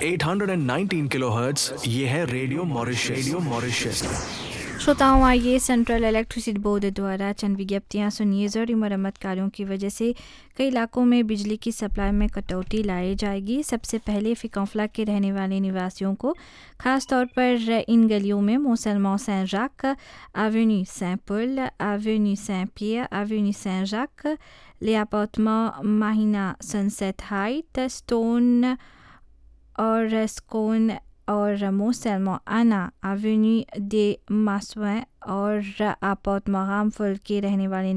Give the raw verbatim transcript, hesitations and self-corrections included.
आठ सौ उन्नीस किलोहर्ट्ज। ये है रेडियो मॉरिशस। Radio Mauritius. श्रोताओं, आइए सेंट्रल इलेक्ट्रिसिटी बोर्ड द्वारा चंद विज्ञप्तियाँ सुनिए। ज़रूरी मरम्मत कार्यों की वजह से कई इलाकों में बिजली की सप्लाई में कटौती लाई जाएगी। सबसे पहले फिकौफला के रहने वाले निवासियों को ख़ास तौर पर इन गलियों में मोसलमान सैन जाक, एवेन्यू सैन पुल, एवेन्यू सैन पियर, एवेन्यू सैन जाक, les appartements Mahina Sunset Heights, Stone और स्कोन और मोसलमान आना एवेन्यू दे मासुए और अपार्टमेंट रामफल के रहने वाले